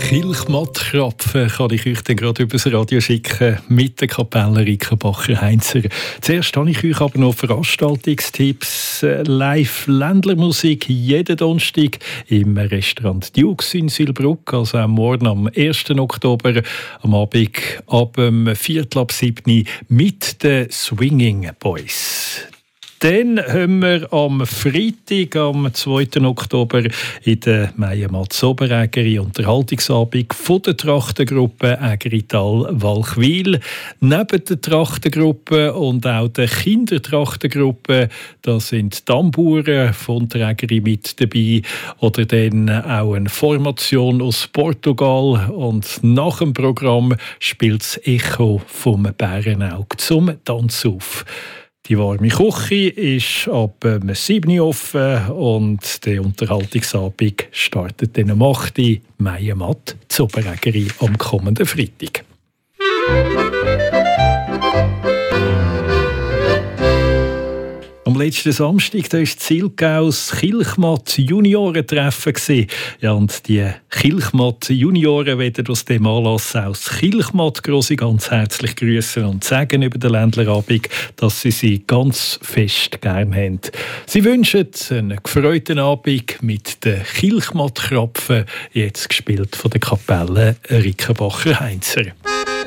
Kilchmattkrapfen kann ich euch dann gerade übers Radio schicken mit der Kapelle Rickenbacher-Heinzer. Zuerst habe ich euch aber noch Veranstaltungstipps. Live-Ländlermusik jeden Donnerstag im Restaurant Dukes in Silbruck, also am Morgen am 1. Oktober, am Abend ab 6:45 mit den Swinging Boys. Dann haben wir am Freitag, am 2. Oktober, in der Meier-Matz-Oberägeri Unterhaltungsabend von der Trachtengruppe Ägerital-Walchwil. Neben der Trachtengruppe und auch der Kindertrachtengruppe, da sind Tamburen von der Ägeri mit dabei oder dann auch eine Formation aus Portugal. Und nach dem Programm spielt das Echo vom Bärenaug zum Tanz auf. Die warme Küche ist ab 7 Uhr offen und der Unterhaltungsabend startet dann am 8 Uhr Meier-Matt zur Oberägeri am kommenden Freitag. Am letzten Samstag war Zilgaus Kilchmatt-Juniorentreffen. Ja, und die Kilchmatt-Junioren werden aus dem Anlass aus Kilchmatt ganz herzlich grüßen und sagen über den Ländlerabend, dass sie ganz fest gern haben. Sie wünschen einen gefreuten Abend mit den Kilchmatt-Krapfen, jetzt gespielt von der Kapelle Rickenbacher-Heinzer.